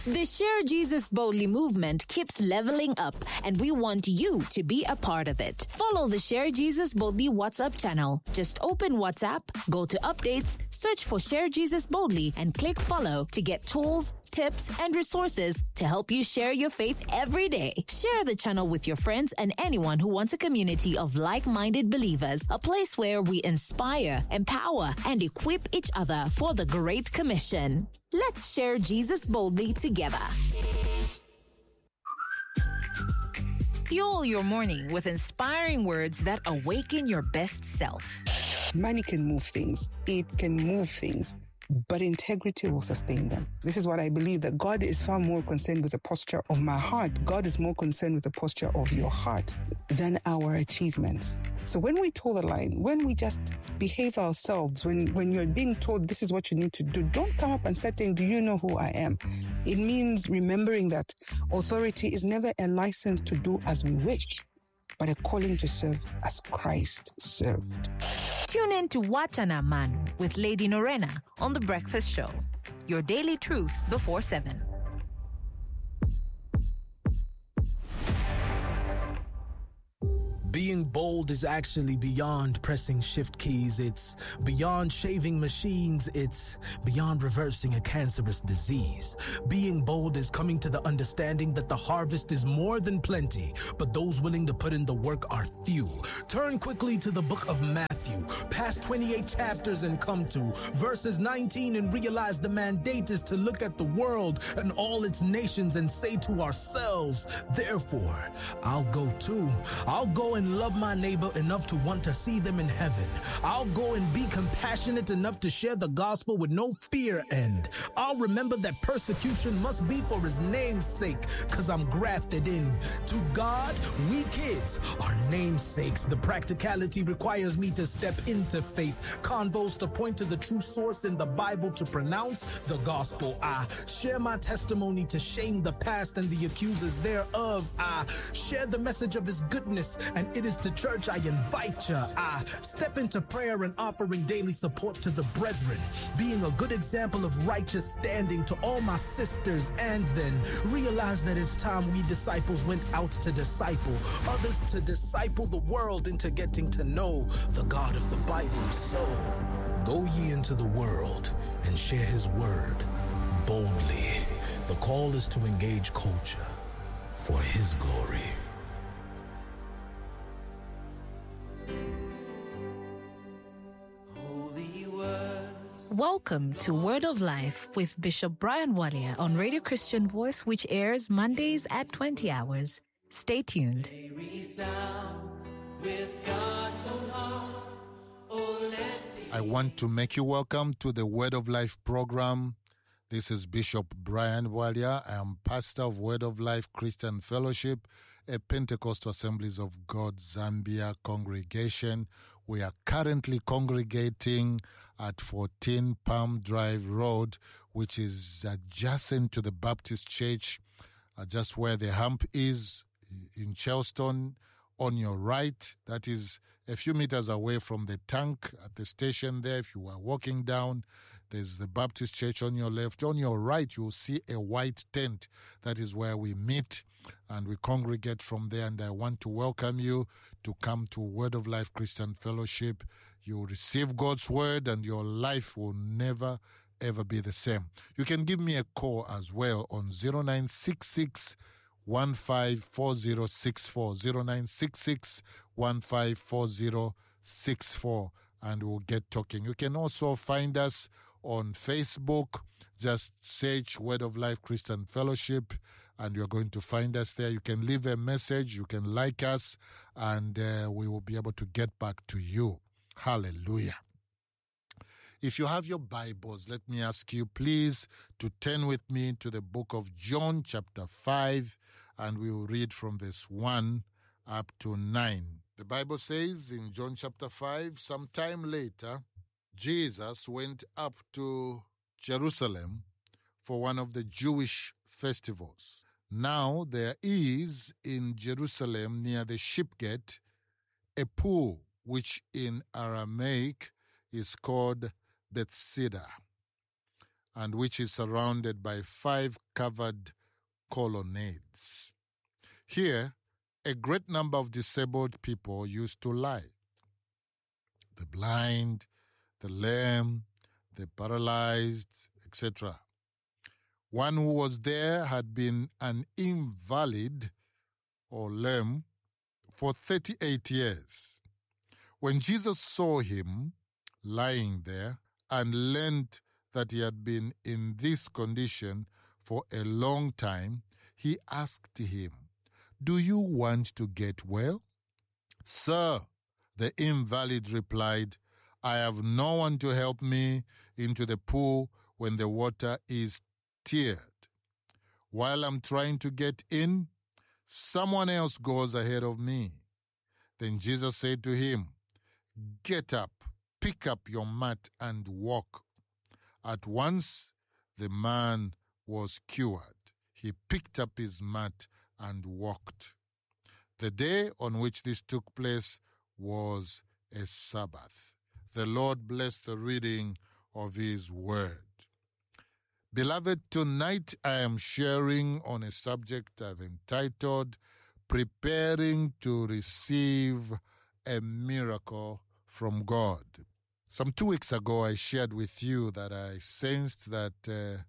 The Share Jesus Boldly movement keeps leveling up, and we want you to be a part of it. Follow the Share Jesus Boldly WhatsApp channel. Just open WhatsApp, go to updates, search for Share Jesus Boldly, and click follow to get tools, tips, and resources to help you share your faith every day. Share the channel with your friends and anyone who wants a community of like-minded believers, a place where we inspire, empower, and equip each other for the Great Commission. Let's share Jesus boldly together. Fuel your morning with inspiring words that awaken your best self. Money can move things. It can move things, but integrity will sustain them. This is what I believe, that God is far more concerned with the posture of my heart. God is more concerned with the posture of your heart than our achievements. So when we toe the line, when we just behave ourselves, when you're being told this is what you need to do, don't come up and start saying, do you know who I am? It means remembering that authority is never a license to do as we wish, but a calling to serve as Christ served. Tune in to Wachana Man with Lady Norena on The Breakfast Show. Your daily truth before 7. Being bold is actually beyond pressing shift keys. It's beyond shaving machines. It's beyond reversing a cancerous disease. Being bold is coming to the understanding that the harvest is more than plenty, but those willing to put in the work are few. Turn quickly to the book of Matthew, past 28 chapters, and come to verses 19 and realize the mandate is to look at the world and all its nations and say to ourselves, therefore, I'll go too. I'll go and love my neighbor enough to want to see them in heaven. I'll go and be compassionate enough to share the gospel with no fear, and I'll remember that persecution must be for his name's sake, cause I'm grafted in. To God, we kids are namesakes. The practicality requires me to step into faith. Convos to point to the true source in the Bible to pronounce the gospel. I share my testimony to shame the past and the accusers thereof. I share the message of his goodness, and it is to church I invite ya. I step into prayer and offering daily support to the brethren, being a good example of righteous standing to all my sisters, and then realize that it's time we disciples went out to disciple others, to disciple the world into getting to know the God of the Bible. So go ye into the world and share his word boldly. The call is to engage culture for his glory. Welcome to Word of Life with Bishop Brian Walia on Radio Christian Voice, which airs Mondays at 20 hours. Stay tuned. I want to make you welcome to the Word of Life program. This is Bishop Brian Walia. I am pastor of Word of Life Christian Fellowship, a Pentecostal Assemblies of God Zambia congregation. We are currently congregating at 14 Palm Drive Road, which is adjacent to the Baptist Church, just where the hump is in Charleston. On your right, that is a few meters away from the tank at the station there. If you are walking down, there's the Baptist Church on your left. On your right, you'll see a white tent. That is where we meet and we congregate from there. And I want to welcome you to come to Word of Life Christian Fellowship. You'll receive God's word and your life will never, ever be the same. You can give me a call as well on 0966 154064, 0966 154064, and we'll get talking. You can also find us on Facebook. Just search Word of Life Christian Fellowship and you're going to find us there. You can leave a message, you can like us, and we will be able to get back to you. Hallelujah. If you have your Bibles, let me ask you please to turn with me to the book of John chapter 5, and we will read from verse 1 up to 9. The Bible says in John chapter 5, sometime later, Jesus went up to Jerusalem for one of the Jewish festivals. Now there is in Jerusalem near the Sheep Gate a pool, which in Aramaic is called Bethesda, and which is surrounded by 5 covered colonnades. Here, a great number of disabled people used to lie. The blind, the lame, the paralyzed, etc. One who was there had been an invalid or lame for 38 years. When Jesus saw him lying there and learned that he had been in this condition for a long time, he asked him, "Do you want to get well?" "Sir," the invalid replied, "I have no one to help me into the pool when the water is stirred. While I'm trying to get in, someone else goes ahead of me." Then Jesus said to him, "Get up, pick up your mat and walk." At once the man was cured. He picked up his mat and walked. The day on which this took place was a Sabbath. The Lord bless the reading of his word. Beloved, tonight I am sharing on a subject I've entitled Preparing to Receive a Miracle from God. Some 2 weeks ago, I shared with you that I sensed that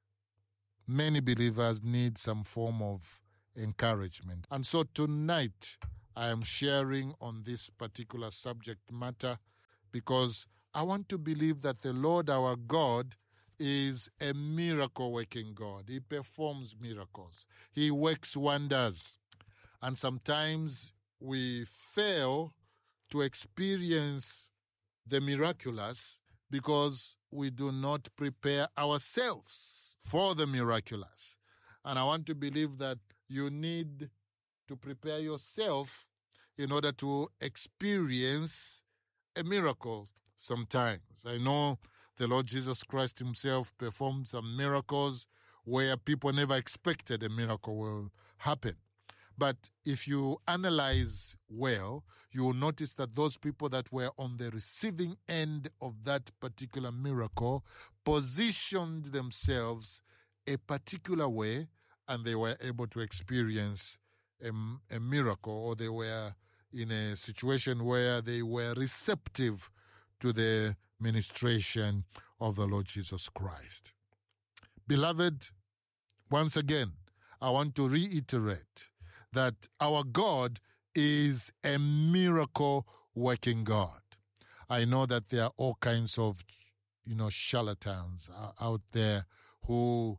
many believers need some form of encouragement. And so tonight, I am sharing on this particular subject matter because I want to believe that the Lord our God is a miracle-working God. He performs miracles. He works wonders. And sometimes we fail to experience the miraculous because we do not prepare ourselves for the miraculous. And I want to believe that you need to prepare yourself in order to experience a miracle sometimes. I know the Lord Jesus Christ himself performed some miracles where people never expected a miracle will happen. But if you analyze well, you will notice that those people that were on the receiving end of that particular miracle positioned themselves a particular way, and they were able to experience a miracle, or they were in a situation where they were receptive to the ministration of the Lord Jesus Christ. Beloved, once again, I want to reiterate that our God is a miracle-working God. I know that there are all kinds of, charlatans out there who,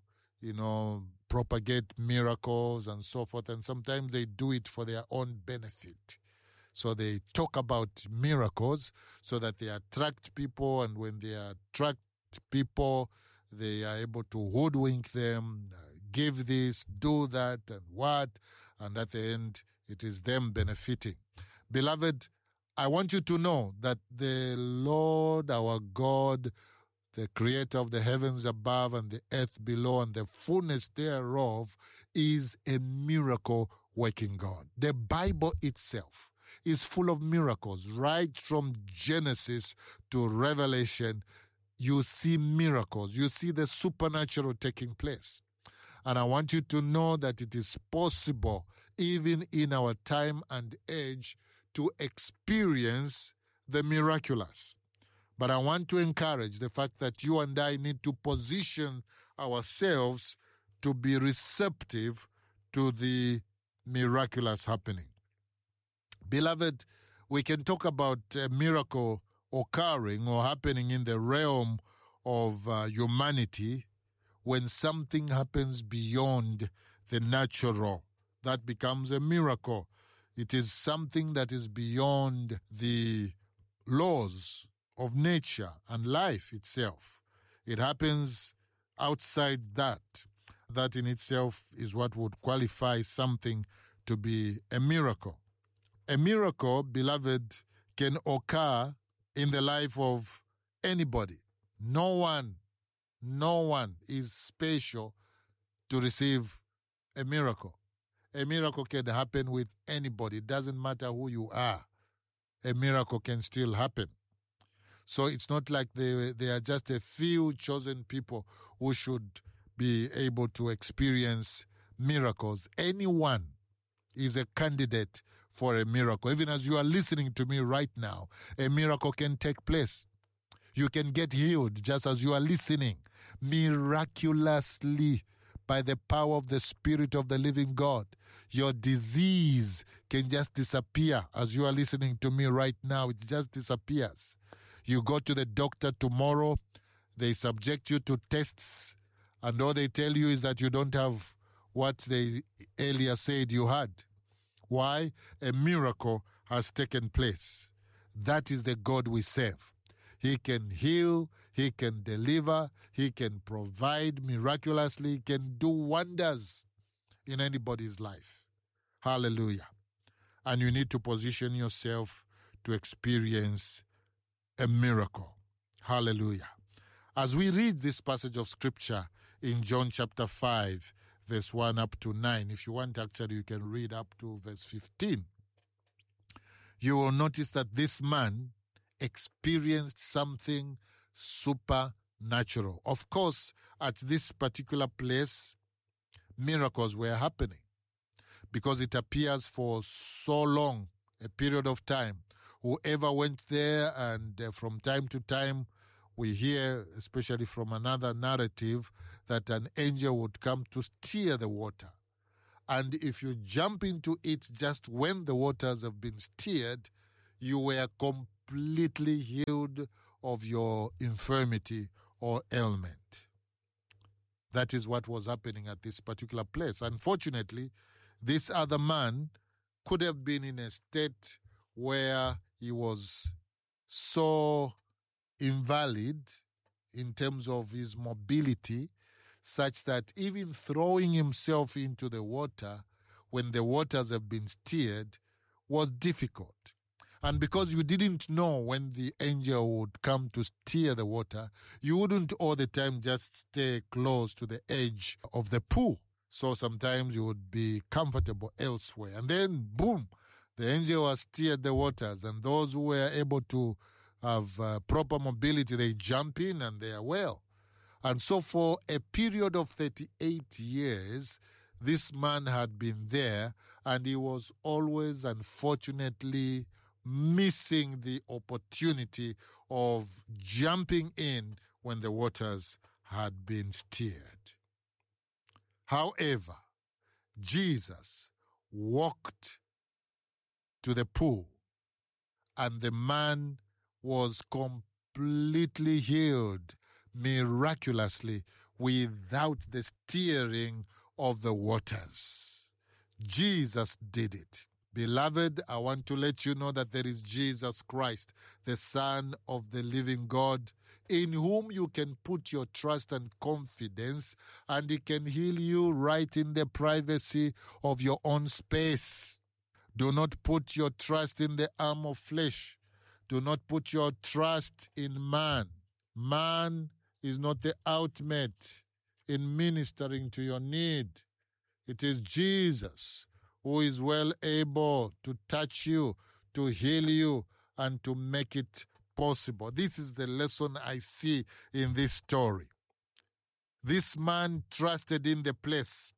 propagate miracles and so forth, and sometimes they do it for their own benefit. So they talk about miracles so that they attract people, and when they attract people, they are able to hoodwink them, give this, do that, and what, and at the end, it is them benefiting. Beloved, I want you to know that the Lord our God, the creator of the heavens above and the earth below and the fullness thereof, is a miracle-working God. The Bible itself is full of miracles. Right from Genesis to Revelation, you see miracles. You see the supernatural taking place. And I want you to know that it is possible, even in our time and age, to experience the miraculous. But I want to encourage the fact that you and I need to position ourselves to be receptive to the miraculous happening. Beloved, we can talk about a miracle occurring or happening in the realm of humanity when something happens beyond the natural. That becomes a miracle. It is something that is beyond the laws of nature and life itself. It happens outside that. That in itself is what would qualify something to be a miracle. A miracle, beloved, can occur in the life of anybody. No one is special to receive a miracle. A miracle can happen with anybody. It doesn't matter who you are. A miracle can still happen. So it's not like they are just a few chosen people who should be able to experience miracles. Anyone is a candidate for a miracle. Even as you are listening to me right now, a miracle can take place. You can get healed just as you are listening, miraculously, by the power of the Spirit of the living God. Your disease can just disappear as you are listening to me right now. It just disappears. You go to the doctor tomorrow, they subject you to tests, and all they tell you is that you don't have what they earlier said you had. Why? A miracle has taken place. That is the God we serve. He can heal, He can deliver, He can provide miraculously, He can do wonders in anybody's life. Hallelujah. And you need to position yourself to experience a miracle. Hallelujah. As we read this passage of Scripture in John chapter 5, verse 1 up to 9, if you want actually you can read up to verse 15. You will notice that this man experienced something supernatural. Of course, at this particular place, miracles were happening because it appears for so long, a period of time. Whoever went there, and from time to time, we hear, especially from another narrative, that an angel would come to stir the water. And if you jump into it just when the waters have been stirred, you were completely healed of your infirmity or ailment. That is what was happening at this particular place. Unfortunately, this other man could have been in a state where he was so invalid in terms of his mobility, such that even throwing himself into the water when the waters have been stirred was difficult. And because you didn't know when the angel would come to stir the water, you wouldn't all the time just stay close to the edge of the pool. So sometimes you would be comfortable elsewhere. And then, boom, the angel has stirred the waters. And those who were able to have proper mobility, they jump in and they are well. And so for a period of 38 years, this man had been there, and he was always, unfortunately, missing the opportunity of jumping in when the waters had been stirred. However, Jesus walked to the pool, and the man was completely healed miraculously without the stirring of the waters. Jesus did it. Beloved, I want to let you know that there is Jesus Christ, the Son of the living God, in whom you can put your trust and confidence, and He can heal you right in the privacy of your own space. Do not put your trust in the arm of flesh. Do not put your trust in man. Man is not the ultimate in ministering to your need. It is Jesus who is well able to touch you, to heal you, and to make it possible. This is the lesson I see in this story. This man trusted in the place.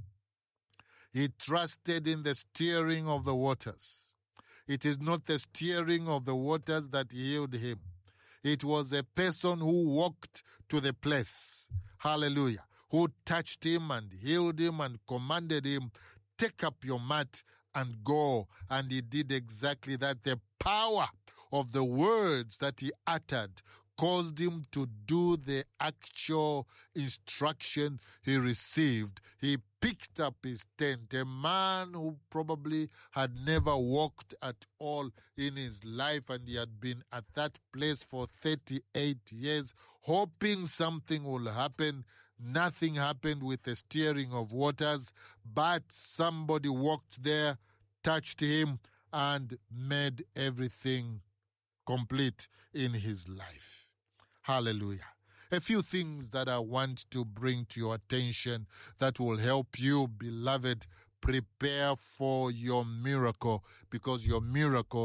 He trusted in the stirring of the waters. It is not the stirring of the waters that healed him. It was a person who walked to the place. Hallelujah. Who touched him and healed him and commanded him, take up your mat and go. And he did exactly that. The power of the words that he uttered caused him to do the actual instruction he received. He picked up his tent. A man who probably had never walked at all in his life, and he had been at that place for 38 years, hoping something will happen. Nothing happened with the stirring of waters, but somebody walked there, touched him, and made everything complete in his life. Hallelujah. A few things that I want to bring to your attention that will help you, beloved, prepare for your miracle, because your miracle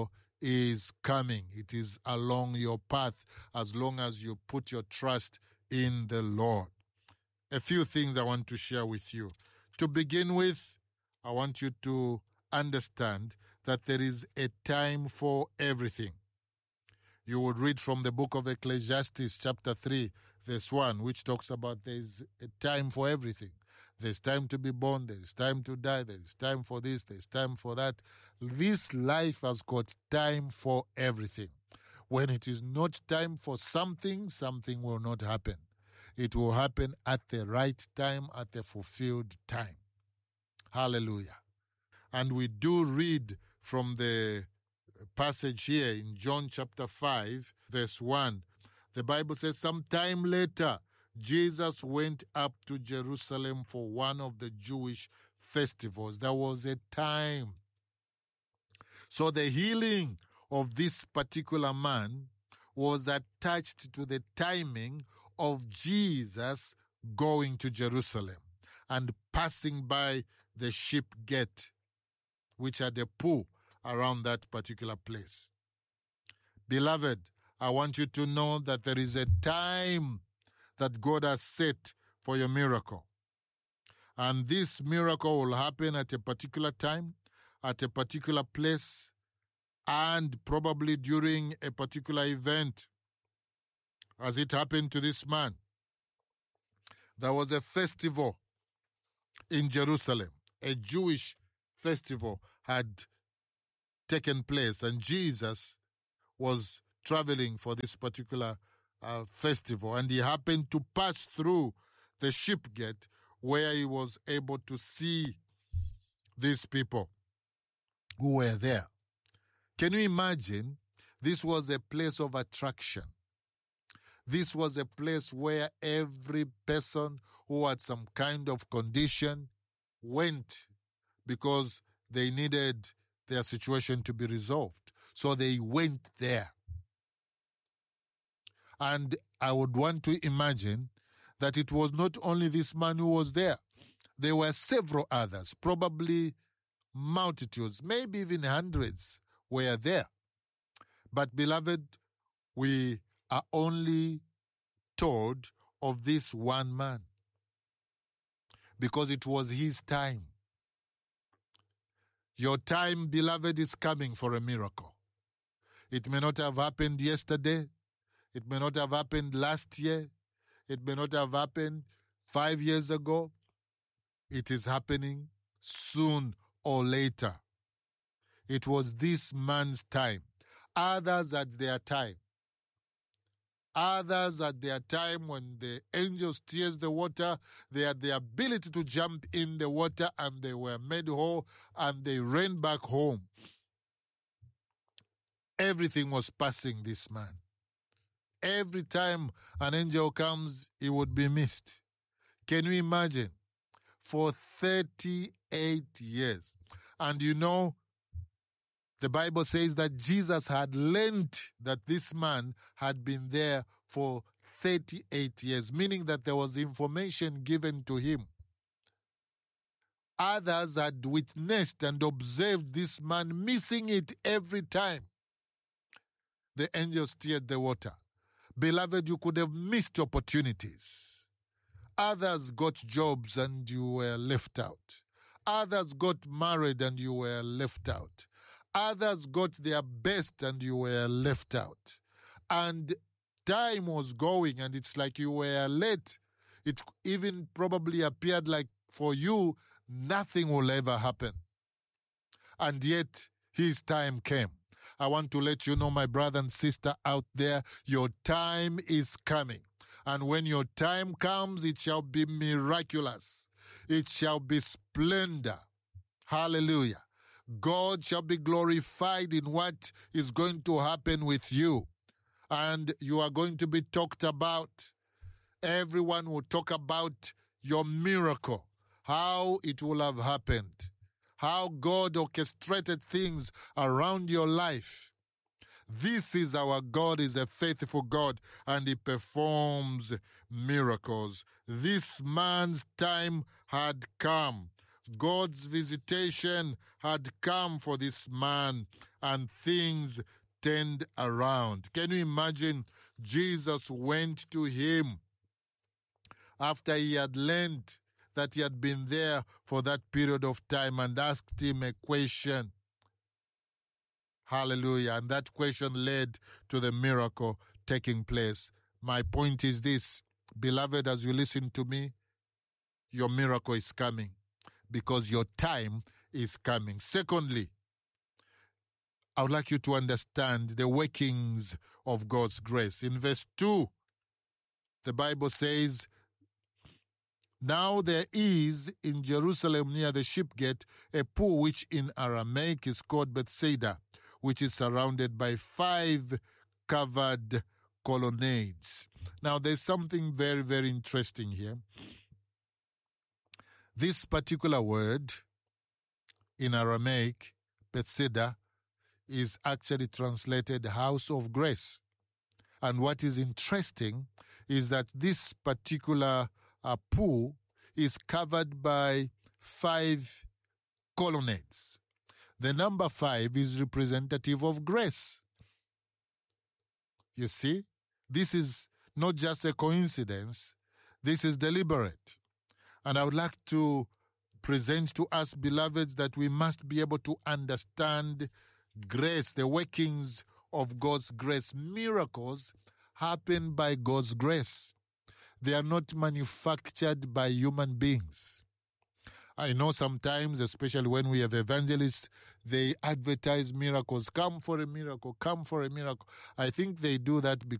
is coming. It is along your path as long as you put your trust in the Lord. A few things I want to share with you. To begin with, I want you to understand that there is a time for everything. You would read from the book of Ecclesiastes chapter 3, verse 1, which talks about there is a time for everything. There's time to be born, there's time to die, there's time for this, there's time for that. This life has got time for everything. When it is not time for something, something will not happen. It will happen at the right time, at the fulfilled time. Hallelujah. And we do read from the passage here in John chapter 5, verse 1. The Bible says, sometime later, Jesus went up to Jerusalem for one of the Jewish festivals. There was a time. So the healing of this particular man was attached to the timing of Jesus going to Jerusalem and passing by the sheep gate, which had a pool around that particular place. Beloved, I want you to know that there is a time that God has set for your miracle. And this miracle will happen at a particular time, at a particular place, and probably during a particular event, as it happened to this man. There was a festival in Jerusalem. A Jewish festival had taken place, and Jesus was traveling for this particular festival, and he happened to pass through the sheep gate where he was able to see these people who were there. Can you imagine? This was a place of attraction. This was a place where every person who had some kind of condition went because they needed their situation to be resolved. So they went there. And I would want to imagine that it was not only this man who was there. There were several others, probably multitudes, maybe even hundreds were there. But beloved, we are only told of this one man because it was his time. Your time, beloved, is coming for a miracle. It may not have happened yesterday. It may not have happened last year. It may not have happened 5 years ago. It is happening soon or later. It was this man's time. Others at their time. Others at their time, when the angel steers the water, they had the ability to jump in the water and they were made whole and they ran back home. Everything was passing this man. Every time an angel comes, he would be missed. Can you imagine? For 38 years. And you know, the Bible says that Jesus had learned that this man had been there for 38 years, meaning that there was information given to him. Others had witnessed and observed this man missing it every time the angel steered the water. Beloved, you could have missed opportunities. Others got jobs and you were left out. Others got married and you were left out. Others got their best and you were left out. And time was going and it's like you were late. It even probably appeared like for you, nothing will ever happen. And yet, his time came. I want to let you know, my brother and sister out there, your time is coming. And when your time comes, it shall be miraculous. It shall be splendor. Hallelujah. God shall be glorified in what is going to happen with you. And you are going to be talked about. Everyone will talk about your miracle, how it will have happened, how God orchestrated things around your life. This is our God, is a faithful God, and he performs miracles. This man's time had come God's visitation had come for this man, and things turned around. Can you imagine? Jesus went to him after he had learned that he had been there for that period of time and asked him a question. Hallelujah. And that question led to the miracle taking place. My point is this, beloved, as you listen to me, your miracle is coming because your time is coming. Secondly, I would like you to understand the workings of God's grace. In verse 2, the Bible says, now there is in Jerusalem near the sheep gate a pool which in Aramaic is called Bethsaida, which is surrounded by 5 covered colonnades. Now there's something very, very interesting here. This particular word in Aramaic, Bethsaida, is actually translated house of grace. And what is interesting is that this particular pool is covered by 5 colonnades. The number 5 is representative of grace. You see, this is not just a coincidence, this is deliberate. And I would like to present to us, beloveds, that we must be able to understand grace, the workings of God's grace. Miracles happen by God's grace. They are not manufactured by human beings. I know sometimes, especially when we have evangelists, they advertise miracles. Come for a miracle, come for a miracle. I think they do that